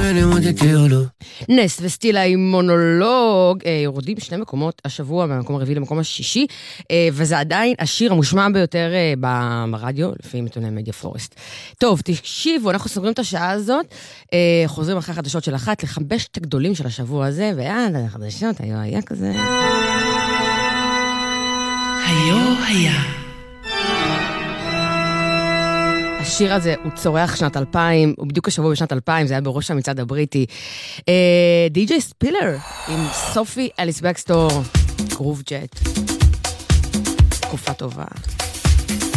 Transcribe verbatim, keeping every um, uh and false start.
tenemos que quedarlo. נס וסטילה עם מונולוג, יורדים שני מקומות השבוע, מהמקום הרביעי למקום השישי, וזה עדיין השיר המושמע ביותר ברדיו, לפי עיתוני מדיה פורסט. טוב, תקשיבו, אנחנו סוגרים את השעה הזאת, חוזרים אחרי החדשות של אחת לחמשת הגדולים של השבוע הזה, ויאללה, החדשות, היה היה כזה. היו היה. השיר הזה הוא צורח שנת אלפיים, הוא בדיוק השבוע בשנת אלפיים, זה היה בראש המצעד הבריטי. די-ג'יי ספילר עם סופי אליס בקסטור, גרוב ג'ט. תקופה טובה.